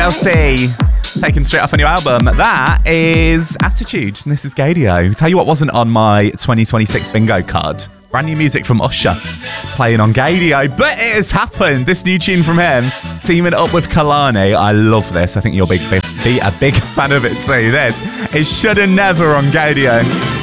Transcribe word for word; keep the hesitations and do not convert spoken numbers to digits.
L C, taken straight off a new album. That is Attitude, and this is Gaydio. Tell you what wasn't on my twenty twenty-six bingo card. Brand new music from Usher, playing on Gaydio, but it has happened. This new tune from him, teaming up with Kalani. I love this. I think you'll be, be, be a big fan of it too. This is Shoulda Never on Gaydio.